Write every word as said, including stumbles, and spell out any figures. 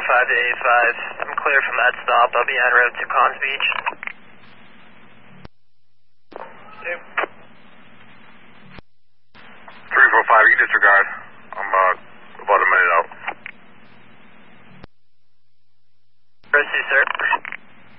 five to eighty-five. I'm clear from that stop. I'll be en route to Palms Beach. Okay.